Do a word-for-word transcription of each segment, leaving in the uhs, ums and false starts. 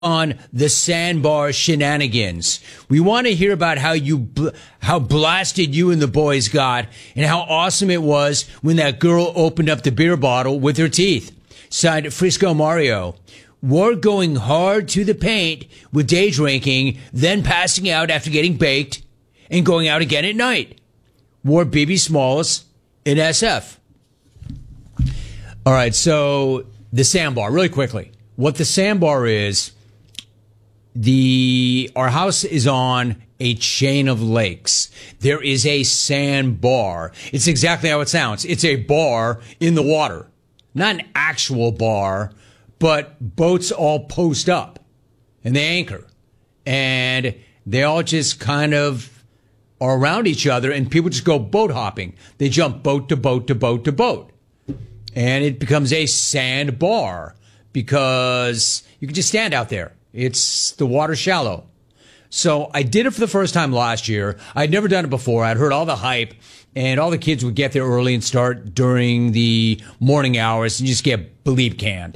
on the sandbar shenanigans. We want to hear about how you, bl- how blasted you and the boys got and how awesome it was when that girl opened up the beer bottle with her teeth. Signed Frisco Mario. We're going hard to the paint with day drinking, then passing out after getting baked and going out again at night. Wore B B Smalls in S F. All right. So the sandbar, really quickly, what the sandbar is, The our house is on a chain of lakes. There is a sandbar. It's exactly how it sounds. It's a bar in the water. Not an actual bar, but boats all post up and they anchor. And they all just kind of are around each other and people just go boat hopping. They jump boat to boat to boat to boat. And it becomes a sandbar because you can just stand out there. It's the water shallow. So I did it for the first time last year. I'd never done it before. I'd heard all the hype and all the kids would get there early and start during the morning hours and just get bleep canned.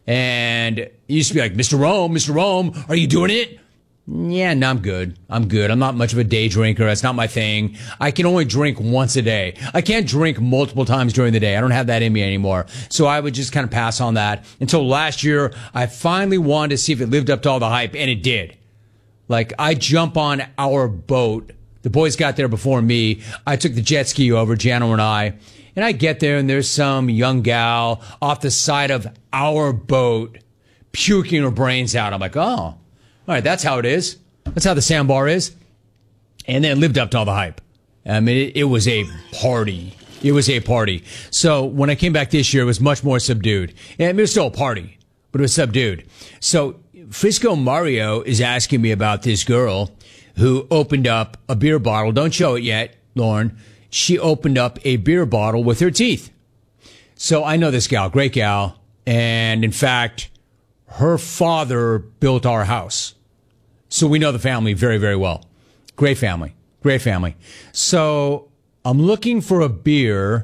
And you used to be like, Mister Rome, Mister Rome, are you doing it? Yeah, no, I'm good. I'm good. I'm not much of a day drinker. That's not my thing. I can only drink once a day. I can't drink multiple times during the day. I don't have that in me anymore. So I would just kind of pass on that until last year. I finally wanted to see if it lived up to all the hype, and it did. Like, I jump on our boat. The boys got there before me. I took the jet ski over, Jano and I, and I get there, and there's some young gal off the side of our boat puking her brains out. I'm like, oh. All right, that's how it is. That's how the sandbar is. And then it lived up to all the hype. I mean, it, it was a party. It was a party. So when I came back this year, it was much more subdued. And it was still a party, but it was subdued. So Frisco Mario is asking me about this girl who opened up a beer bottle. Don't show it yet, Lauren. She opened up a beer bottle with her teeth. So I know this gal, great gal. And in fact, her father built our house. So we know the family very, very well. Great family. Great family. So I'm looking for a beer,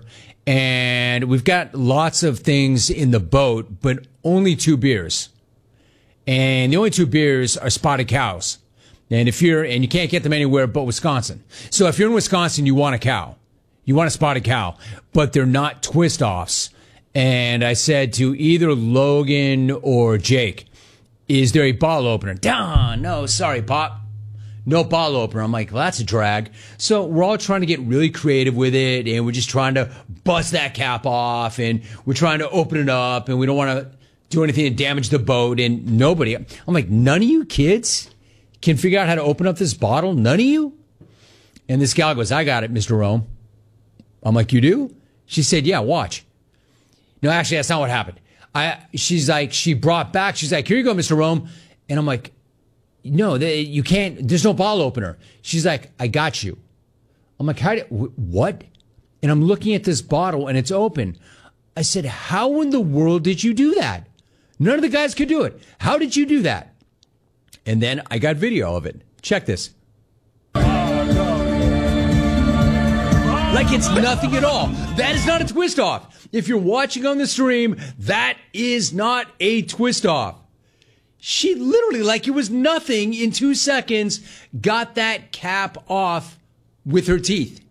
and we've got lots of things in the boat, but only two beers. And the only two beers are Spotted Cows. And if you're, and you can't get them anywhere but Wisconsin. So if you're in Wisconsin, you want a cow. You want a Spotted Cow, but they're not twist-offs. And I said to either Logan or Jake, is there a bottle opener? Duh, no, sorry, Pop. No bottle opener. I'm like, well, that's a drag. So we're all trying to get really creative with it, and we're just trying to bust that cap off, and we're trying to open it up, and we don't want to do anything to damage the boat, and nobody. I'm like, none of you kids can figure out how to open up this bottle? None of you? And this gal goes, I got it, Mister Rome. I'm like, you do? She said, yeah, watch. No, actually, that's not what happened. I, she's like, she brought back, she's like, here you go, Mister Rome. And I'm like, no, they, you can't, there's no bottle opener. She's like, I got you. I'm like, how did, what? And I'm looking at this bottle and it's open. I said, how in the world did you do that? None of the guys could do it. How did you do that? And then I got video of it. Check this. Like it's nothing at all. That is not a twist off. If you're watching on the stream, that is not a twist off. She literally, like it was nothing, in two seconds, got that cap off with her teeth.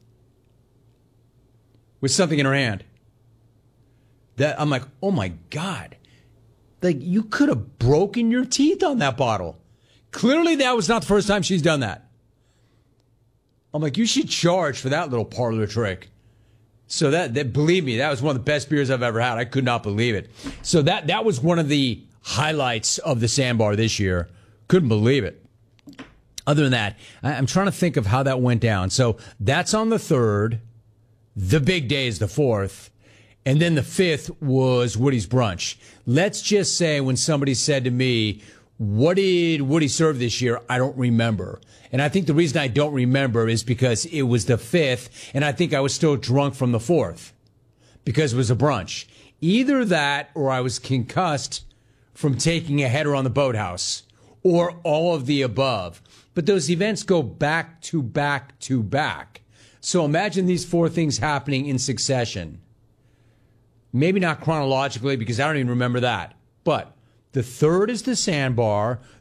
With something in her hand. That I'm like, oh my God. Like you could have broken your teeth on that bottle. Clearly that was not the first time she's done that. I'm like, you should charge for that little parlor trick. So that, that, believe me, that was one of the best beers I've ever had. I could not believe it. So that, that was one of the highlights of the sandbar this year. Couldn't believe it. Other than that, I, I'm trying to think of how that went down. So that's on the third. The big day is the fourth. And then the fifth was Woody's brunch. Let's just say when somebody said to me, what did Woody serve this year? I don't remember. And I think the reason I don't remember is because it was the fifth, and I think I was still drunk from the fourth because it was a brunch. Either that or I was concussed from taking a header on the boathouse, or all of the above. But those events go back to back to back. So imagine these four things happening in succession. Maybe not chronologically because I don't even remember that. But The third is the sandbar.